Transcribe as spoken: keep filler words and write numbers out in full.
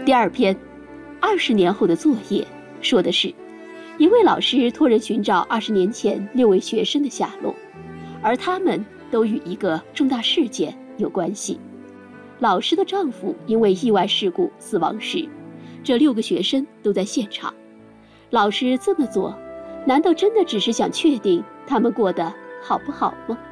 第二篇，二十年后的作业，说的是一位老师托人寻找二十年前六位学生的下落，而他们都与一个重大事件有关系。老师的丈夫因为意外事故死亡时，这六个学生都在现场。老师这么做，难道真的只是想确定他们过得好不好吗？